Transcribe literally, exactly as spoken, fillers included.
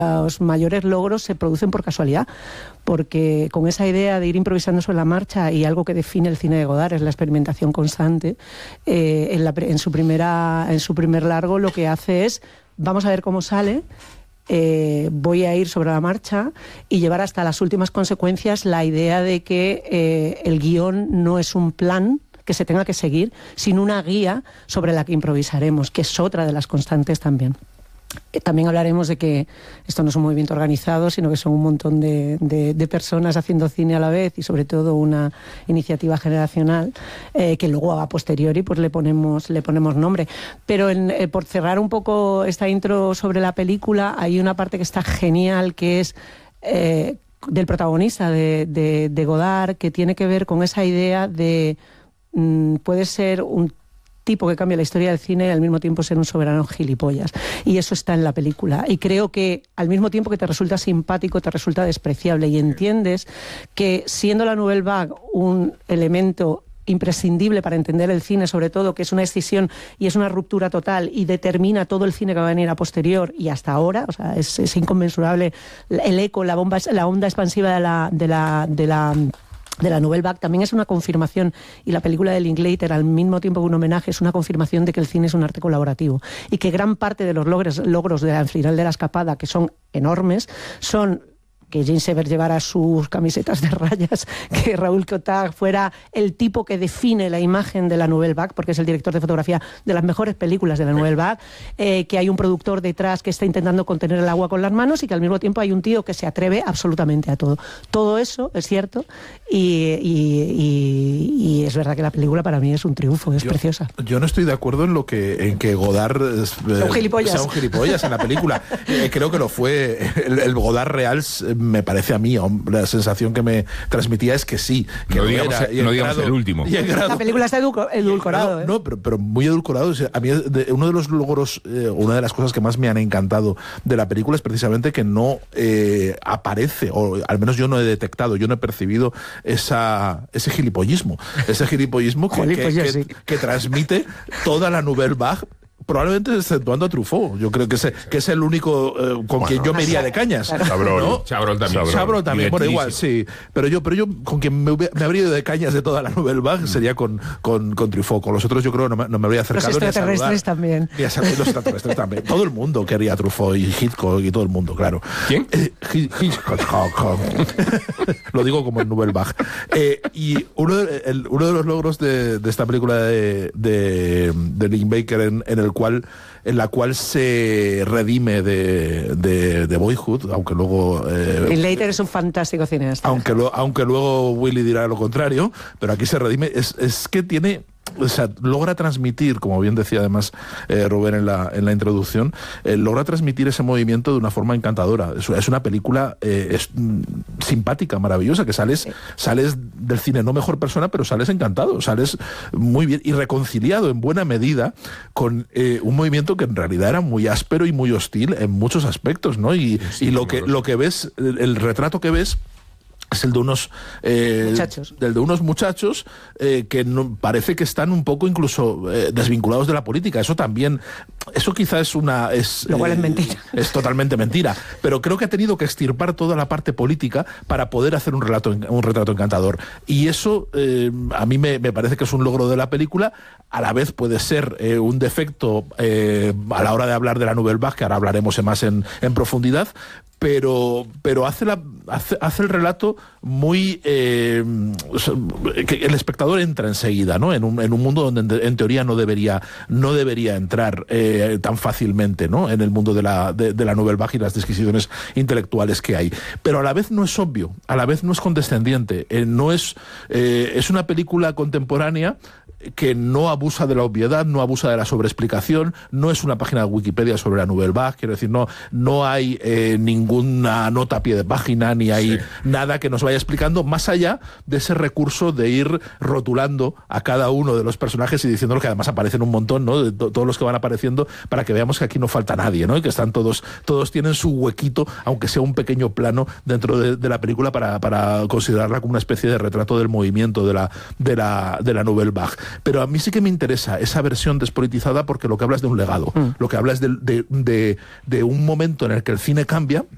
Los mayores logros se producen por casualidad, porque con esa idea de ir improvisando sobre la marcha, y algo que define el cine de Godard es la experimentación constante, eh, en, la, en, su primera, en su primer largo lo que hace es, vamos a ver cómo sale, eh, voy a ir sobre la marcha y llevar hasta las últimas consecuencias la idea de que eh, el guión no es un plan que se tenga que seguir, sino una guía sobre la que improvisaremos, que es otra de las constantes también. También hablaremos de que esto no es un movimiento organizado, sino que son un montón de, de, de personas haciendo cine a la vez, y sobre todo una iniciativa generacional eh, que luego a posteriori pues le ponemos, le ponemos nombre. Pero en, eh, por cerrar un poco esta intro sobre la película, hay una parte que está genial, que es eh, del protagonista de, de, de Godard, que tiene que ver con esa idea de mmm, puede ser un tipo que cambia la historia del cine y al mismo tiempo ser un soberano gilipollas, y eso está en la película, y creo que al mismo tiempo que te resulta simpático te resulta despreciable, y entiendes que siendo la Nouvelle Vague un elemento imprescindible para entender el cine, sobre todo que es una escisión y es una ruptura total y determina todo el cine que va a venir a posterior y hasta ahora, o sea, es, es inconmensurable el eco, la bomba, la onda expansiva de la de la, de la de la Nouvelle Vague, también es una confirmación, y la película de Linklater, al mismo tiempo que un homenaje, es una confirmación de que el cine es un arte colaborativo, y que gran parte de los logros, logros de la final de la escapada, que son enormes, son que James Sever llevara sus camisetas de rayas, que Raúl Cotard fuera el tipo que define la imagen de la Nouvelle Vague, porque es el director de fotografía de las mejores películas de la Nouvelle Vague, eh, que hay un productor detrás que está intentando contener el agua con las manos, y que al mismo tiempo hay un tío que se atreve absolutamente a todo. Todo eso es cierto, y, y, y, y es verdad que la película para mí es un triunfo, es yo, preciosa. Yo no estoy de acuerdo en lo que en que Godard eh, sea un gilipollas, sea un gilipollas en la película. eh, creo que lo fue. El, el Godard real me parece a mí, la sensación que me transmitía es que sí, que no lo digamos, era, no digamos grado, el último. Grado, la película está edulcorado. No, ¿eh? no pero, pero muy edulcorado. O sea, a mí de, uno de los logros, eh, una de las cosas que más me han encantado de la película es precisamente que no eh, aparece, o al menos yo no he detectado, yo no he percibido esa, ese gilipollismo, ese gilipollismo que, que, que, sí. que transmite toda la Nouvelle Vague, probablemente exceptuando a Truffaut. Yo creo que es, que es el único eh, con bueno, quien yo me iría de cañas. Chabrol, ¿no? Chabrol también. Chabrol también, bueno, igual, sí. Pero yo, pero yo con quien me, me habría ido de cañas de toda la Nouvelle Vague mm. sería con, con, con Truffaut. Con los otros yo creo no me, no me habría acercado. Los extraterrestres ni a saludar, también. Ni a saludar, los extraterrestres también. Todo el mundo quería a Truffaut y Hitchcock y todo el mundo, claro. ¿Quién? Eh, Hitchcock. Lo digo como en Nouvelle Vague. Eh, y uno de, el, uno de los logros de, de esta película de, de, de Linklater en, en el cual en la cual se redime de, de, de Boyhood, aunque luego... Eh, Linklater es un fantástico cineasta. Aunque, lo, aunque luego Willy dirá lo contrario, pero aquí se redime, es, es que tiene... O sea, logra transmitir, como bien decía además eh, Rubén en la, en la introducción, eh, logra transmitir ese movimiento de una forma encantadora. Es, es una película eh, es, mm, simpática, maravillosa, que sales, sales del cine no mejor persona, pero sales encantado, sales muy bien y reconciliado en buena medida con eh, un movimiento que en realidad era muy áspero y muy hostil en muchos aspectos, ¿no? Y, sí, y lo, que, lo que ves, el, el retrato que ves es el de unos eh, muchachos, del de unos muchachos eh, que no, parece que están un poco incluso eh, desvinculados de la política. Eso también, eso quizás es una es lo cual eh, es mentira, es totalmente mentira. Pero creo que ha tenido que extirpar toda la parte política para poder hacer un relato un retrato encantador. Y eso eh, a mí me, me parece que es un logro de la película. A la vez puede ser eh, un defecto eh, a la hora de hablar de la Nouvelle Vague, que ahora hablaremos más en, en profundidad. Pero, pero hace, la, hace, hace el relato muy... Eh, que el espectador entra enseguida, ¿no? En un, en un mundo donde en, en teoría no debería, no debería entrar eh, tan fácilmente, ¿no? En el mundo de la, de, de la Nouvelle Vague y las disquisiciones intelectuales que hay. Pero a la vez no es obvio, a la vez no es condescendiente. Eh, no es, eh, es una película contemporánea que no abusa de la obviedad, no abusa de la sobreexplicación, no es una página de Wikipedia sobre la Nouvelle Vague, quiero decir, no, no hay eh, ninguna nota a pie de página, ni hay sí. nada que nos vaya explicando, más allá de ese recurso de ir rotulando a cada uno de los personajes y diciéndolo, que además aparecen un montón, ¿no? De to- todos los que van apareciendo, para que veamos que aquí no falta nadie, ¿no? Y que están todos, todos tienen su huequito, aunque sea un pequeño plano dentro de, de la película, para, para considerarla como una especie de retrato del movimiento de la, de la, de la Nouvelle Vague. Pero a mí sí que me interesa esa versión despolitizada, porque lo que habla es de un legado, mm. lo que habla es de, de, de, de un momento en el que el cine cambia,